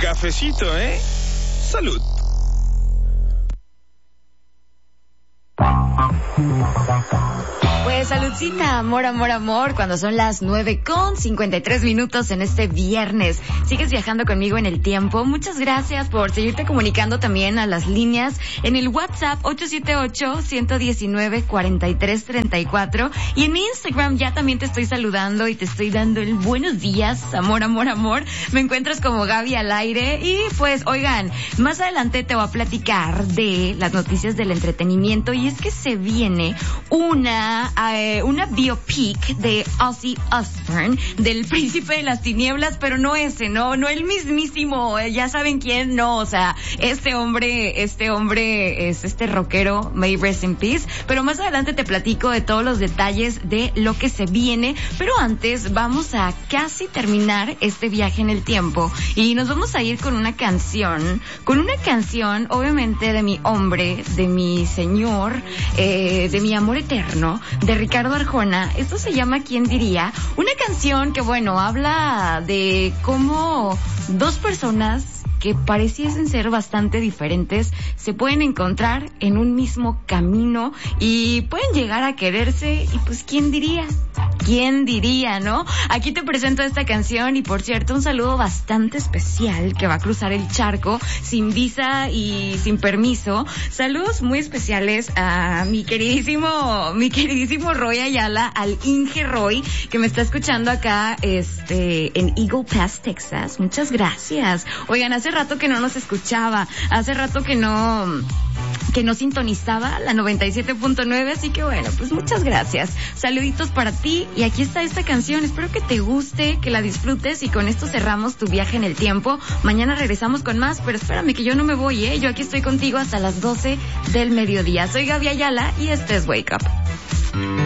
cafecito, ¿eh? Salud. Pues saludcita, amor, amor, amor, cuando son las 9:53 en este viernes. Sigues viajando conmigo en el tiempo. Muchas gracias por seguirte comunicando también a las líneas en el WhatsApp 878-119-4334. Y en mi Instagram ya también te estoy saludando y te estoy dando el buenos días, amor, amor, amor. Me encuentras como Gaby al aire. Y pues, oigan, más adelante te voy a platicar de las noticias del entretenimiento. Y es que se viene una biopic de Ozzy Osbourne, del príncipe de las tinieblas, pero no ese, no el mismísimo, ya saben quién, no, o sea, este hombre es este rockero, may rest in peace, pero más adelante te platico de todos los detalles de lo que se viene, pero antes vamos a casi terminar este viaje en el tiempo y nos vamos a ir con una canción, obviamente de mi hombre, de mi señor, de mi amor eterno, de Ricardo Arjona. Esto se llama ¿Quién diría? Una canción que, bueno, habla de cómo dos personas que pareciesen ser bastante diferentes se pueden encontrar en un mismo camino y pueden llegar a quererse y pues ¿quién diría? ¿Quién diría, no? Aquí te presento esta canción y por cierto un saludo bastante especial que va a cruzar el charco sin visa y sin permiso. Saludos muy especiales a mi queridísimo Roy Ayala, al Inge Roy, que me está escuchando acá en Eagle Pass, Texas. Muchas gracias. Oigan, hace rato que no nos escuchaba, hace rato que no sintonizaba la 97.9, así que bueno, pues muchas gracias. Saluditos para ti y aquí está esta canción. Espero que te guste, que la disfrutes y con esto cerramos tu viaje en el tiempo. Mañana regresamos con más, pero espérame que yo no me voy, yo aquí estoy contigo hasta las 12 del mediodía. Soy Gaby Ayala y este es Wake Up.